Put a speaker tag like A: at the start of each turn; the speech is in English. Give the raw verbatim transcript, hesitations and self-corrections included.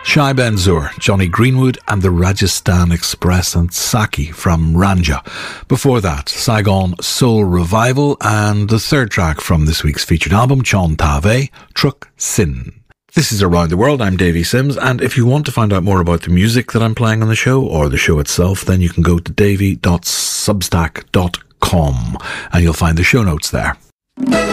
A: Shai Ben-Zur, Johnny Greenwood and the Rajasthan Express and Saki from Ranja. Before that, Saigon Soul Revival and the third track from this week's featured album, Chon Tave, Truck Sin. This is Around the World. I'm Davey Sims, and if you want to find out more about the music that I'm playing on the show or the show itself, then you can go to davey dot substack dot com and you'll find the show notes there.